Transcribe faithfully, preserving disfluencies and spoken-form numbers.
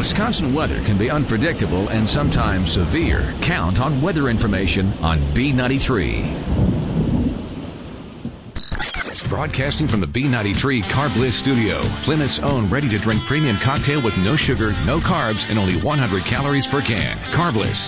Wisconsin weather can be unpredictable and sometimes severe. Count on weather information on B ninety-three. Broadcasting from the B ninety-three Carb Bliss studio, Plymouth's own ready-to-drink premium cocktail with no sugar, no carbs, and only one hundred calories per can. Carb Bliss.